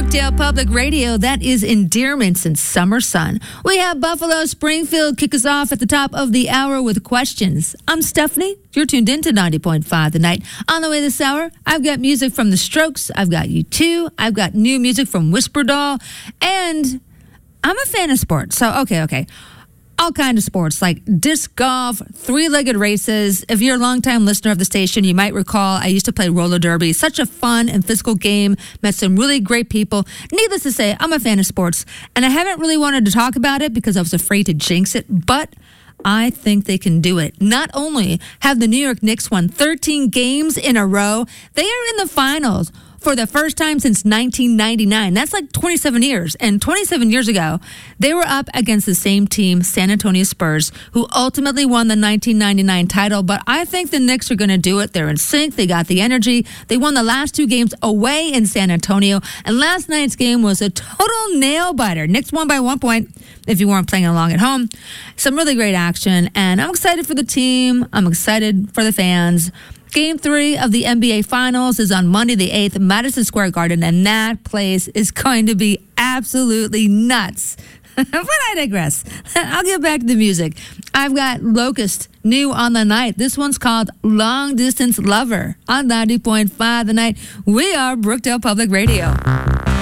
Brookdale Public Radio. That is Endearments in Summer Sun. We have Buffalo Springfield kick us off at the top of the hour with questions. I'm Stephanie. You're tuned in to 90.5 The Night. On the way this hour, I've got music from The Strokes. I've got U2. I've got new music from Whisper Doll. And I'm a fan of sports. So, okay. All kinds of sports like disc golf, three-legged races. If you're a longtime listener of the station, you might recall I used to play roller derby. Such a fun and physical game. Met some really great people. Needless to say, I'm a fan of sports. And I haven't really wanted to talk about it because I was afraid to jinx it. But I think they can do it. Not only have the New York Knicks won 13 games in a row, they are in the finals for the first time since 1999. That's like 27 years. And 27 years ago, they were up against the same team, San Antonio Spurs, who ultimately won the 1999 title. But I think the Knicks are going to do it. They're in sync. They got the energy. They won the last two games away in San Antonio. And last night's game was a total nail-biter. Knicks won by 1 point, if you weren't playing along at home. Some really great action. And I'm excited for the team. I'm excited for the fans. Game 3 of the NBA Finals is on Monday the 8th, Madison Square Garden, and that place is going to be absolutely nuts. But I digress. I'll get back to the music. I've got Locust, new on the night. This one's called Long Distance Lover on 90.5 The Night. We are Brookdale Public Radio.